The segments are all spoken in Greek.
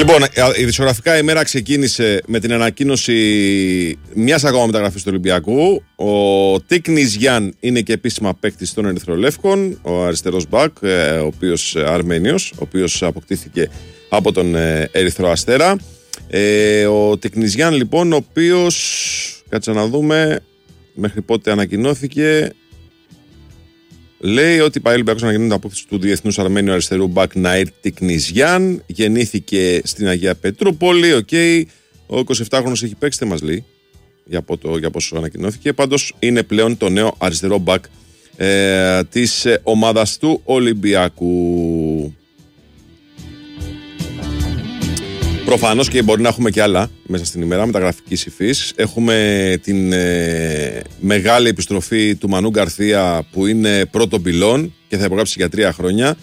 Λοιπόν, η ειδησιογραφικά ημέρα ξεκίνησε με την ανακοίνωση μιας ακόμα μεταγραφής του Ολυμπιακού. Ο Τίκνης Γιάν είναι και επίσημα παίκτης των Ερυθρολεύκων, ο αριστερός μπακ, ο οποίος Αρμένιος, ο οποίος αποκτήθηκε από τον Ερυθρό Αστέρα. Ο Τίκνης Γιάν, λοιπόν, ο οποίος, κάτσε να δούμε μέχρι πότε ανακοινώθηκε. Λέει ότι πάει ο Ολυμπιακός να ανακοινώνει την απόκτηση του διεθνούς Αρμένιου αριστερού μπακ Ναΐρ Τίκνης Γιάν. Γεννήθηκε στην Αγία Πετρούπολη. Ο 27χρονος έχει παίξει, δεν μας λέει για πόσο ανακοινώθηκε. Πάντως είναι πλέον το νέο αριστερό μπακ της ομάδας του Ολυμπιακού. Προφανώς και μπορεί να έχουμε και άλλα μέσα στην ημέρα μεταγραφικής υφής. Έχουμε την μεγάλη επιστροφή του Μανού Γκαρθία που είναι πρώτο πυλόν και θα υπογράψει για 3 χρόνια.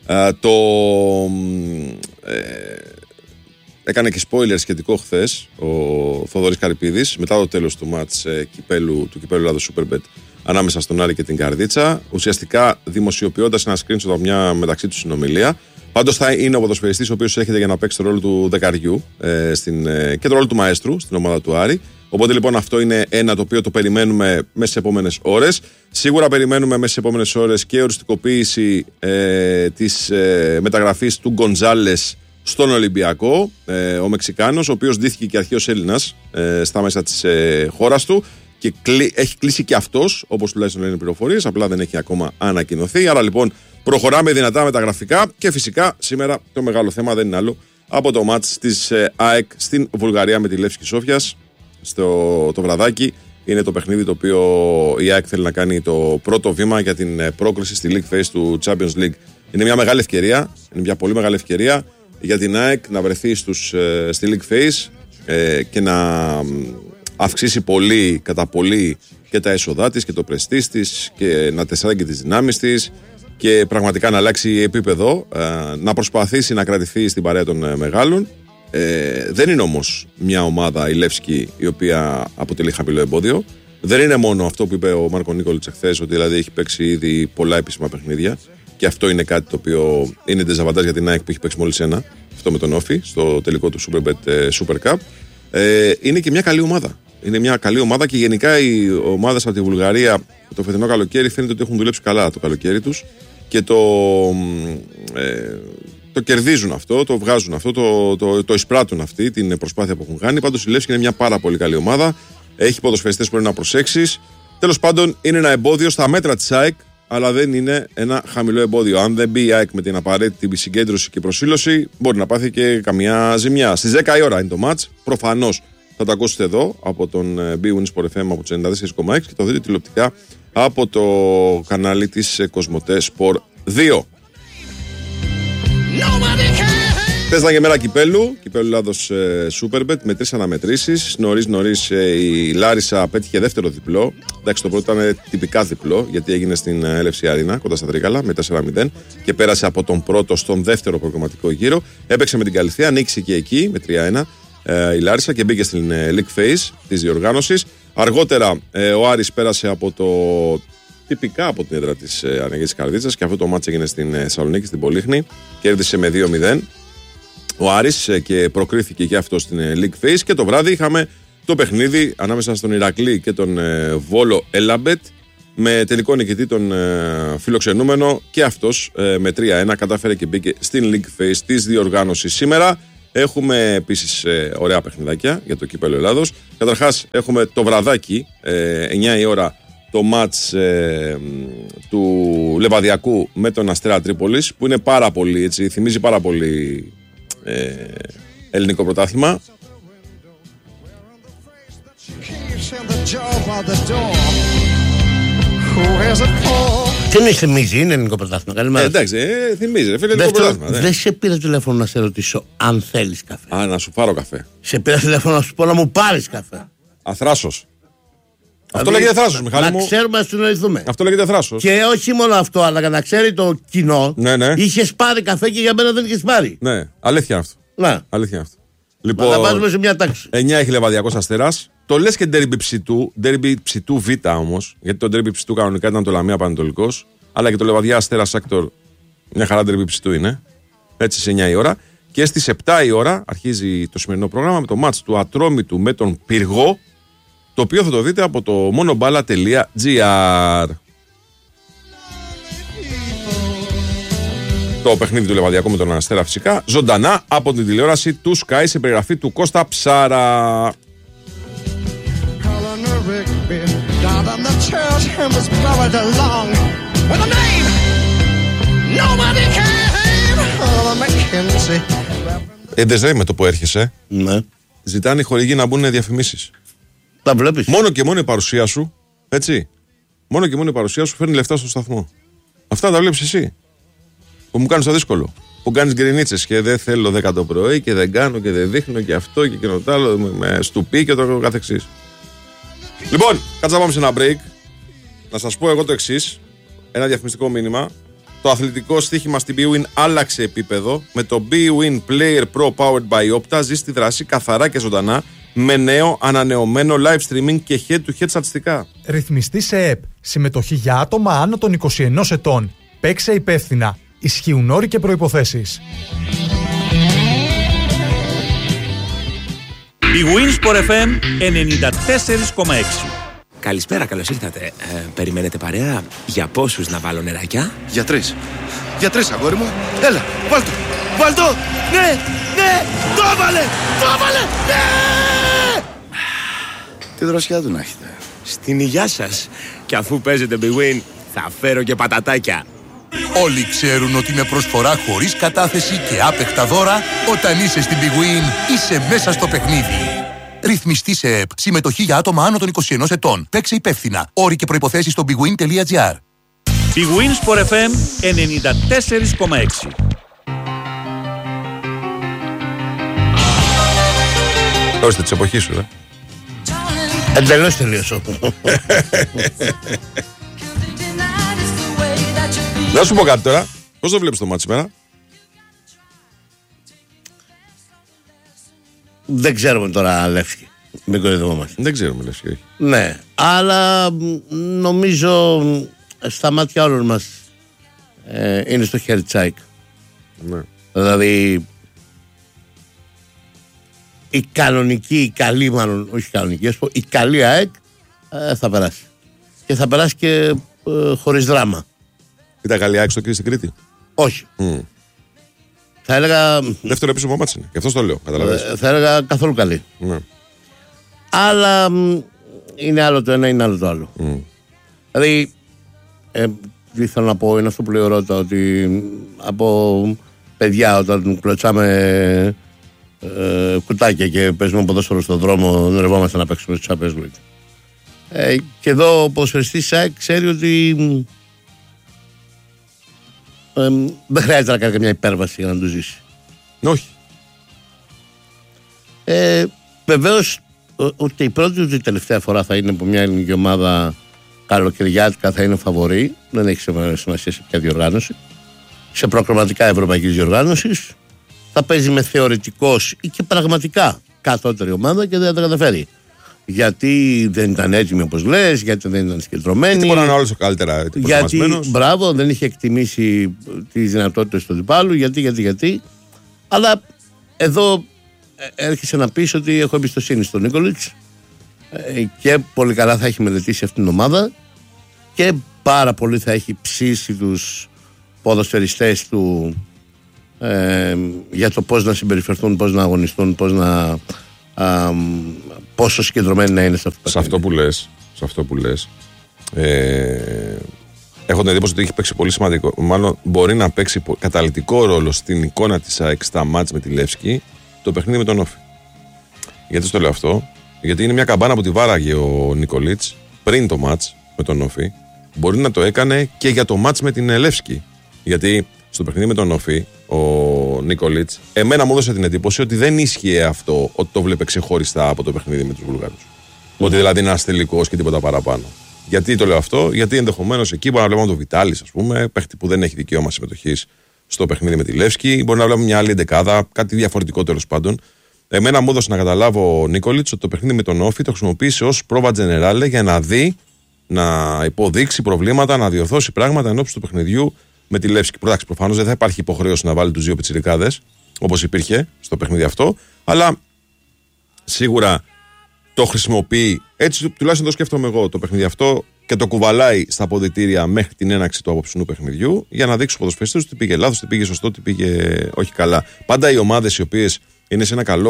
Έκανε και spoiler σχετικό χθες ο Θοδωρής Καρυπίδης μετά το τέλος του μάτς του κυπέλου Ελλάδος Superbet ανάμεσα στον Άρη και την Καρδίτσα, ουσιαστικά δημοσιοποιώντας ένα screenshot από μια μεταξύ τους συνομιλία. Πάντως θα είναι ο ποδοσφαιριστής ο οποίος έρχεται για να παίξει το ρόλο του δεκαριού και το ρόλο του μαέστρου στην ομάδα του Άρη. Οπότε λοιπόν αυτό είναι ένα το οποίο το περιμένουμε μέσα στις επόμενες ώρες. Σίγουρα περιμένουμε μέσα στις επόμενες ώρες και οριστικοποίηση της μεταγραφής του Γκοντζάλες στον Ολυμπιακό, ο Μεξικάνος, ο οποίος ντύθηκε και αρχαίος Έλληνας στα μέσα της χώρας του και έχει κλείσει και αυτός, όπως τουλάχιστον λένε οι πληροφορίες, απλά δεν έχει ακόμα ανακοινωθεί. Άρα λοιπόν προχωράμε δυνατά με τα γραφικά και φυσικά σήμερα το μεγάλο θέμα δεν είναι άλλο από το μάτς της ΑΕΚ στην Βουλγαρία με τη Λεύσκη Σόφιας το βραδάκι. Είναι το παιχνίδι το οποίο η ΑΕΚ θέλει να κάνει το πρώτο βήμα για την πρόκριση στη League Phase του Champions League. Είναι μια μεγάλη ευκαιρία, είναι μια πολύ μεγάλη ευκαιρία για την ΑΕΚ να βρεθεί στη League Phase και να αυξήσει πολύ, κατά πολύ και τα έσοδά της και το πρεστής της και να τεσσάρει και τις δυνάμεις της και πραγματικά να αλλάξει επίπεδο, να προσπαθήσει να κρατηθεί στην παρέα των μεγάλων. Δεν είναι όμως μια ομάδα, η Λεύσκη, η οποία αποτελεί χαμηλό εμπόδιο. Δεν είναι μόνο αυτό που είπε ο Μάρκο Νίκολιτς εχθές, ότι δηλαδή έχει παίξει ήδη πολλά επίσημα παιχνίδια και αυτό είναι κάτι το οποίο είναι ντεζαβαντάζ για την ΑΕΚ που έχει παίξει μόλις ένα, αυτό με τον Όφη, στο τελικό του Superbet Super Cup. Είναι και μια καλή ομάδα. Είναι μια καλή ομάδα και γενικά οι ομάδες από τη Βουλγαρία το φετινό καλοκαίρι φαίνεται ότι έχουν δουλέψει καλά το καλοκαίρι τους και το κερδίζουν αυτό, το βγάζουν αυτό, το εισπράττουν αυτή την προσπάθεια που έχουν κάνει. Πάντως η Λεύσκη είναι μια πάρα πολύ καλή ομάδα. Έχει ποδοσφαιριστές που πρέπει να προσέξεις. Τέλος πάντων είναι ένα εμπόδιο στα μέτρα της ΑΕΚ, αλλά δεν είναι ένα χαμηλό εμπόδιο. Αν δεν μπει η ΑΕΚ με την απαραίτητη συγκέντρωση και προσήλωση, μπορεί να πάθει και καμιά ζημιά. Στις 10 η ώρα είναι το μάτς. Προφανώς θα το ακούσετε εδώ από τον B-Win Sport FM από το 94,6 και το δείτε τηλεοπτικά από το κανάλι της Κοσμοτέ Sport 2. Χθες ήταν και μέρα κυπέλου Ελλάδος Superbet με 3 αναμετρήσεις. Νωρίς η Λάρισα πέτυχε δεύτερο διπλό. Εντάξει, το πρώτο ήταν τυπικά διπλό γιατί έγινε στην Έλευση Αρίνα κοντά στα Τρίκαλα με 4-0 και πέρασε από τον πρώτο στον δεύτερο προγραμματικό γύρο. Έπαιξε με την Καλυθία, νίκησε και εκεί με 3-1 η Λάρισα και μπήκε στην League Phase της διοργάνωσης. Αργότερα ο Άρης πέρασε τυπικά από την έδρα της Αναγίας Καρδίτσας και αυτό το μάτς έγινε στην Θεσσαλονίκη, στην Πολύχνη. Κέρδισε με 2-0 ο Άρης και προκρίθηκε και αυτό στην League Phase. Και το βράδυ είχαμε το παιχνίδι ανάμεσα στον Ηρακλή και τον Βόλο Έλαμπετ με τελικό νικητή τον φιλοξενούμενο και αυτός με 3-1 κατάφερε και μπήκε στην League Phase της διοργάνωσης. Σήμερα έχουμε επίσης ωραία παιχνιδάκια για το κύπελλο Ελλάδος. Καταρχάς έχουμε το βραδάκι 9 η ώρα το μάτς του Λεβαδιακού με τον Αστέρα Τρίπολης που είναι πάρα πολύ, έτσι, θυμίζει πάρα πολύ ελληνικό πρωτάθλημα. Τι με θυμίζει, είναι ελληνικό πρωτάθλημα. Καλημέρα. Εντάξει, θυμίζει, φίλε, ελληνικό πρωτάθλημα. Δεν σε πήρα τηλέφωνο να σε ρωτήσω αν θέλεις καφέ. Να σου πάρω καφέ. Σε πήρα τηλέφωνο να σου πω να μου πάρεις καφέ. Αθράσος. Αυτό λέγεται θράσος, Μιχάλη μου. Να ξέρουμε, να συνοηθούμε. Αυτό λέγεται θράσος. Και όχι μόνο αυτό, αλλά για να ξέρει το κοινό. Ναι. Είχες πάρει καφέ και για μένα δεν είχες πάρει. Ναι, αλήθεια αυτό. Ναι. Αλήθεια αυτό. Λοιπόν, να βάζουμε σε μια τάξη. 9 έχει Λεβαδιακός Αστέρας. Το λες και ντέρμπι ψητού Β όμως. Γιατί το ντέρμπι ψητού κανονικά ήταν το Λαμία Πανετολικός. Αλλά και το Λεβαδιά Αστέρας Άκτορ μια χαρά ντέρμπι ψητού είναι. Έτσι σε 9 η ώρα. Και στις 7 η ώρα αρχίζει το σημερινό πρόγραμμα με το μάτς του Ατρόμητου με τον Πυργό, το οποίο θα το δείτε από το monoballa.gr. Το παιχνίδι του Λεβαδιακού με τον Αστέρα φυσικά, ζωντανά από την τηλεόραση του Sky σε περιγραφή του Κώστα Ψάρα. Δεν με το που έρχεσαι. Ναι. Ζητάνε οι χορηγοί να μπουν διαφημίσεις. Τα βλέπεις. Μόνο και μόνο η παρουσία σου, έτσι. Μόνο και μόνο η παρουσία σου φέρνει λεφτά στο σταθμό. Αυτά τα βλέπεις εσύ. Που μου κάνεις το δύσκολο. Που κάνεις γκρινίτσες και δεν θέλω 10 το πρωί και δεν κάνω και δεν δείχνω και αυτό και εκείνο το άλλο. Με στουπί και το καθεξής. Λοιπόν, κάτσε να πάμε σε ένα break. Να σας πω εγώ το εξής. Ένα διαφημιστικό μήνυμα. Το αθλητικό στοίχημα στην BWIN άλλαξε επίπεδο. Με το BWIN Player Pro Powered by Opta ζεις τη δράση καθαρά και ζωντανά με νέο ανανεωμένο live streaming και head-to-head στατιστικά. Ρυθμιστή σε ΕΠ. Συμμετοχή για άτομα άνω των 21 ετών. Παίξε υπεύθυνα. Ισχύουν όροι και προϋποθέσεις. BWIN Sport FM 94,6. Καλησπέρα, καλώς ήρθατε. Περιμένετε παρέα? Για πόσους να βάλω νεράκια? Για 3. Για 3, αγόρι μου. Έλα, βάλτο. Βάλτο. Ναι, ναι. Το έβαλε. Το έβαλε. Ναι. Τι δροσιά του να έχετε. Στην υγειά σας. Και αφού παίζετε BWIN, θα φέρω και πατατάκια. Όλοι ξέρουν ότι με προσφορά χωρίς κατάθεση και άπεχτα δώρα, όταν είσαι στην BWIN, είσαι μέσα στο παιχνίδι. Ρυθμιστή σε ΕΠ. Συμμετοχή για άτομα άνω των 21 ετών. Παίξε υπεύθυνα. Όροι και προϋποθέσεις στο bwin.gr. BWIN Sport FM 94,6. Ορίστε της εποχής σου, ρε. Εντελώς τελείωσω. Να σου πω κάτι τώρα. Πώς το βλέπεις το μάτι σήμερα? Δεν ξέρουμε τώρα, Λεύσκη. Μην κοροϊδευόμαστε. Δεν ξέρουμε, Λεύσκη, όχι. Ναι, αλλά νομίζω στα μάτια όλων μας είναι στο χέρι τσάικ. Ναι. Δηλαδή η κανονική, η καλή μάλλον, όχι κανονική, η καλή ΑΕΚ θα περάσει. Και θα περάσει και χωρίς δράμα. Ήταν καλή ΑΕΚ στο κύριε στην Κρήτη? Όχι. Θα έλεγα. Δεύτερο επίσημο μάτς είναι. Γι' αυτό το λέω. Καταλαβαίνεις. Θα έλεγα καθόλου καλή. Ναι. Αλλά είναι άλλο το ένα, είναι άλλο το άλλο. Δηλαδή, ήθελα να πω, είναι αυτό που λέει ο Ρώτα, ότι από παιδιά όταν κλωτσάμε κουτάκια και παίζουμε ποδόσφαιρο στον δρόμο, δεν ρευόμαστε να παίξουμε στους Champions League. Και εδώ ο ποδοσφαιριστής ξέρει ότι δεν χρειάζεται να κάνει καμιά υπέρβαση για να το ζήσει. Όχι. Βεβαίως ούτε η πρώτη ούτε η τελευταία φορά θα είναι από μια ελληνική ομάδα καλοκαιριάτικα, θα είναι φαβορί. Δεν έχει σημασία σε ποια διοργάνωση. Σε προκριματικά ευρωπαϊκής διοργάνωσης θα παίζει με θεωρητικός ή και πραγματικά κατώτερη ομάδα και δεν θα τα καταφέρει. Γιατί δεν ήταν έτοιμοι όπως λες, γιατί δεν ήταν συγκεντρωμένοι. Γιατί μπορεί να είναι όλος ο καλύτερα. Γιατί, μπράβο, δεν είχε εκτιμήσει τις δυνατότητες του αντιπάλου. Γιατί. Αλλά εδώ έρχεσαι να πεις ότι έχω εμπιστοσύνη στον Νίκολιτς και πολύ καλά θα έχει μελετήσει αυτήν την ομάδα και πάρα πολύ θα έχει ψήσει τους ποδοσφαιριστές του για το πώς να συμπεριφερθούν, πώς να αγωνιστούν, πόσο συγκεντρωμένοι να είναι σε αυτό που λες. Έχω την εντύπωση ότι έχει παίξει πολύ σημαντικό, μάλλον μπορεί να παίξει καταλυτικό ρόλο στην εικόνα της ΑΕΚ στα μάτς με τη Λεύσκη το παιχνίδι με τον Όφη. Γιατί στο λέω αυτό? Γιατί είναι μια καμπάνα που τη βάραγε ο Νικολίτς πριν το μάτς με τον Όφη. Μπορεί να το έκανε και για το μάτς με την Λεύσκη. Γιατί στο παιχνίδι με τον Όφη ο Νικολίτς εμένα μου έδωσε την εντύπωση ότι δεν ίσχυε αυτό, ότι το βλέπε ξεχωριστά από το παιχνίδι με τους Βουλγάρους. Ότι δηλαδή είναι ένας τελικός και τίποτα παραπάνω. Γιατί το λέω αυτό? Γιατί ενδεχομένως εκεί μπορεί να βλέπουμε τον Βιτάλης, ας πούμε, παίχτη που δεν έχει δικαίωμα συμμετοχής στο παιχνίδι με τη Λεύσκη. Μπορεί να βλέπουμε μια άλλη εντεκάδα, κάτι διαφορετικό τέλος πάντων. Εμένα μου έδωσε να καταλάβω ο Νίκολιτς ότι το παιχνίδι με τον Όφη το χρησιμοποίησε ως πρόβα τζενεράλε για να δει, να υποδείξει προβλήματα, να διορθώσει πράγματα εν ώψη του παιχνιδιού με τη Λεύσκη. Εντάξει, προφανώς δεν θα υπάρχει υποχρέωση να βάλει τους δύο πιτσιρικάδες. όπως υπήρχε στο παιχνίδι αυτό, αλλά σίγουρα το χρησιμοποιεί, έτσι τουλάχιστον το σκέφτομαι εγώ το παιχνίδι αυτό, και το κουβαλάει στα αποδυτήρια μέχρι την έναρξη του απόψινού παιχνιδιού για να δείξει στους ποδοσφαιριστές τι πήγε λάθος, τι πήγε σωστό, τι πήγε όχι καλά. Πάντα οι ομάδες οι οποίες είναι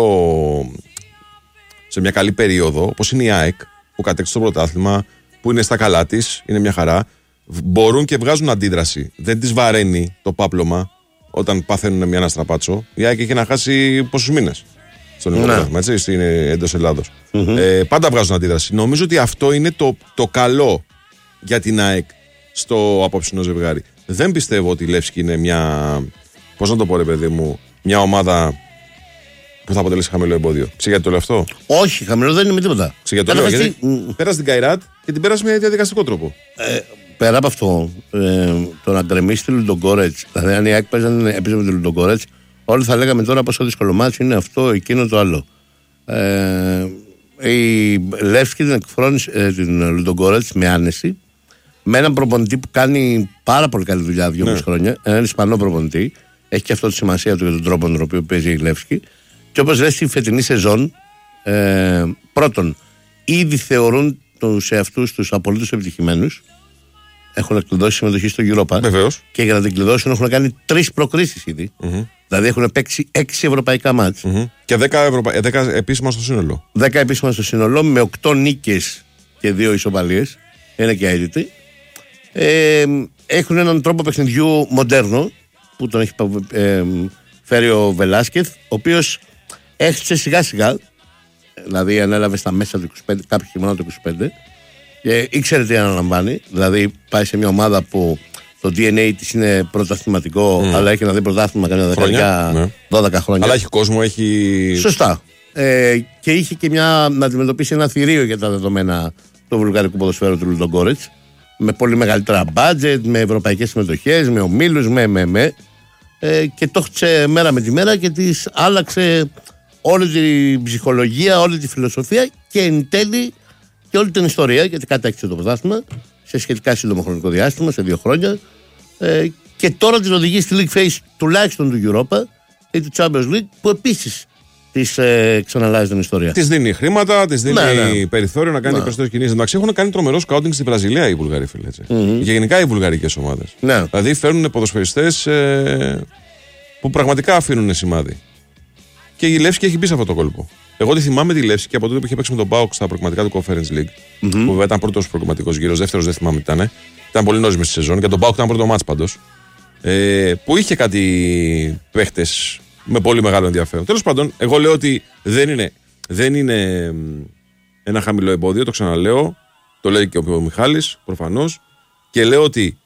σε μια καλή περίοδο, όπως είναι η ΑΕΚ, που κατέκτησε το πρωτάθλημα, που είναι στα καλά της, είναι μια χαρά, μπορούν και βγάζουν αντίδραση. Δεν τις βαραίνει το πάπλωμα όταν παθαίνουν μια αναστραπάτσο. Η ΑΕΚ έχει να χάσει πόσους μήνες στον πρωτάθλημα, έτσι, εντός Ελλάδος. Πάντα βγάζουν αντίδραση. Νομίζω ότι αυτό είναι το καλό για την ΑΕΚ στο απόψινο ζευγάρι. Δεν πιστεύω ότι η Λεύσκη είναι πώς να το πω, ρε παιδί μου, μια ομάδα που θα αποτελέσει χαμηλό εμπόδιο. Γιατί το λέω αυτό? Όχι, χαμηλό δεν είναι με τίποτα. Γιατί το λέω, γιατί πέρασε την Καϊράτ και την πέρασε με διαδικαστικό τρόπο. Πέρα από αυτό, το να γκρεμίσει τη Λουντογκόρετς, δηλαδή αν η ΑΕΚ έπαιζε με τη Λουντογκόρετς, όλοι θα λέγαμε τώρα πόσο δύσκολο μάτσο είναι αυτό, εκείνο, το άλλο. Η Λεύσκη την εκφρόνησε την Λουντογκόρετς με άνεση, με έναν προπονητή που κάνει πάρα πολύ καλή δουλειά 2,5 χρόνια, έναν Ισπανό προπονητή. Έχει και αυτό τη σημασία του για τον τρόπο με τον οποίο παίζει η Λεύσκη. Και όπως λες, στη φετινή σεζόν, πρώτον, ήδη θεωρούν τους εαυτούς τους απολύτως επιτυχημένους. Έχουν εκκλειδώσει συμμετοχή στο Europa. Βεβαίως. Και για να την κλειδώσουν έχουν κάνει 3 προκρίσεις ήδη. Δηλαδή έχουν παίξει 6 ευρωπαϊκά μάτς. Και 10 επίσημα στο σύνολο. 10 επίσημα στο σύνολο, με 8 νίκες και 2 ισοπαλίες. Είναι και αίτητοι. Έχουν έναν τρόπο παιχνιδιού μοντέρνο που τον έχει φέρει ο Βελάσκεθ, ο οποίος έχτισε σιγά σιγά, δηλαδή ανέλαβε στα μέσα του 25, κάποιο χειμώνα του 25, και ήξερε τι αναλαμβάνει. Δηλαδή πάει σε μια ομάδα που το DNA της είναι πρωταθληματικό, αλλά έχει να δει πρωτάθλημα κανένα 12 χρόνια. Αλλά έχει κόσμο, έχει. Σωστά. Και είχε και να αντιμετωπίσει ένα θηρίο για τα δεδομένα του βουλγαρικού ποδοσφαίρου του Λουντογκόρετς, με πολύ μεγαλύτερα budget, με ευρωπαϊκές συμμετοχές, με ομίλους, και το χτισε μέρα με τη μέρα και της άλλαξε όλη την ψυχολογία, όλη τη φιλοσοφία και εν τέλει και όλη την ιστορία, γιατί κατέκτησε το πρωτάθλημα σε σχετικά σύντομο χρονικό διάστημα, σε 2 χρόνια, και τώρα την οδηγεί στη League Phase τουλάχιστον του Europa ή του Champions League, που επίσης της ξαναλάζει την ιστορία. Της δίνει χρήματα, της δίνει περιθώριο να κάνει περισσότερες κινήσεις. Εντάξει, έχουν κάνει τρομερό σκάουτινγκ στη Βραζιλία οι Βουλγαροί, φίλε. Και γενικά οι βουλγαρικές ομάδες. Δηλαδή φέρνουν ποδοσφαιριστές που πραγματικά αφήνουν σημάδι. Και η Λεύσκη έχει μπει σε αυτό το κόλπο. Εγώ τη θυμάμαι τη Λεύσκη από τότε που είχε παίξει με τον ΠΑΟΚ στα προκριματικά του Conference League. Που βέβαια ήταν πρώτος προκριματικός γύρος, δεύτερος δεν θυμάμαι τι ήταν. Ήταν πολύ νόστιμη στη σεζόν. Για τον ΠΑΟΚ ήταν πρώτο μάτς πάντως. Που είχε κάτι παίχτες με πολύ μεγάλο ενδιαφέρον. Τέλος πάντων, εγώ λέω ότι δεν είναι ένα χαμηλό εμπόδιο, το ξαναλέω. Το λέει και ο Μιχάλης, προφανώς. Και λέω ότι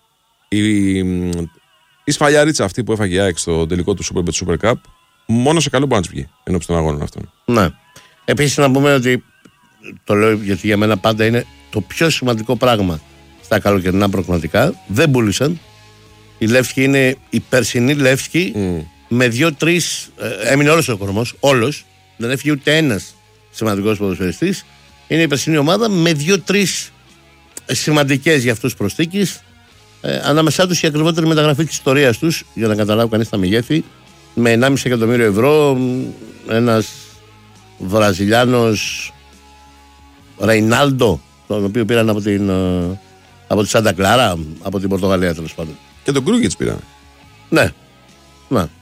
η σφαλιαρίτσα αυτή που έφαγε η ΑΕΚ στο τελικό του Superbet Super Cup, μόνο σε καλό μπορεί να της βγει ενώπιση των αγώνων αυτών. Ναι. Επίσης να πούμε ότι, το λέω γιατί για μένα πάντα είναι το πιο σημαντικό πράγμα στα καλοκαιρινά προγραμματικά, δεν πούλησαν. Η Λεύσκη είναι η περσινή Λεύσκη με 2-3. Έμεινε όλος ο κορμός, όλος. Δεν έφυγε ούτε ένας σημαντικός ποδοσφαιριστής. Είναι η περσινή ομάδα με 2-3 σημαντικές για αυτούς προσθήκες. Ανάμεσά τους η ακριβότερη μεταγραφή της ιστορίας τους, για να καταλάβει κανείς τα μεγέθη, με 1,5 εκατομμύριο ευρώ, ένας Βραζιλιάνος Ρεϊνάλντο, τον οποίο πήραν από τη Σάντα Κλάρα, από την Πορτογαλία τέλος πάντων. Και τον Κρούγκιτς πήραν. Ναι.